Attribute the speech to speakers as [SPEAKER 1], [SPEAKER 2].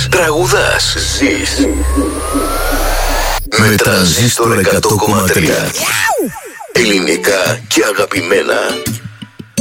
[SPEAKER 1] τραγουδάς, ζεις. Με Τρανζίστορ 100,3. Ελληνικά και αγαπημένα.